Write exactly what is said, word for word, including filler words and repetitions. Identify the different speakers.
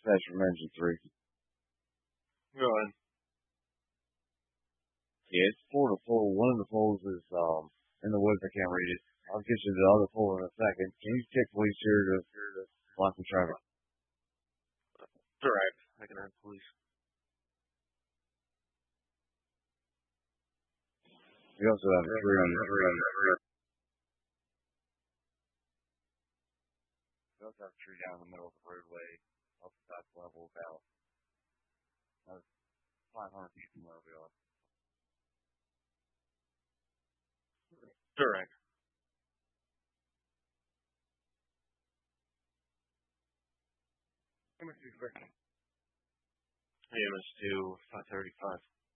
Speaker 1: dispatch from engine three.
Speaker 2: Go ahead.
Speaker 1: Yeah, it's four to four. One of the poles is um in the woods. I can't read it. I'll get you the other pole in a second. Can you check police here to block the traffic?
Speaker 2: Direct. I can have police.
Speaker 1: We also have a three on the three. We also have a tree down in the middle of the roadway, up to that level, about uh, five hundred feet from where we are.
Speaker 2: Direct.
Speaker 1: How much do you expect?
Speaker 2: A M S two, five thirty-five.